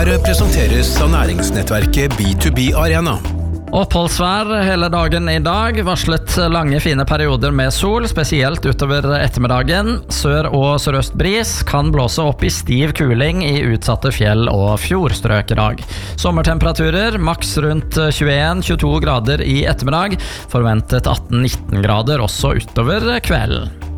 Oppholdsværet presenteres av næringsnettverket B2B Arena. Oppholdsvær hele dagen i dag, varslet lange fine perioder med sol, spesielt utover ettermiddagen. Sør- og sørøstbris kan blåse opp i stiv kuling i utsatte fjell- og fjordstrøk i dag. Sommertemperaturer, maks rundt 21-22 grader i ettermiddag, forventet 18-19 grader også utover kvelden.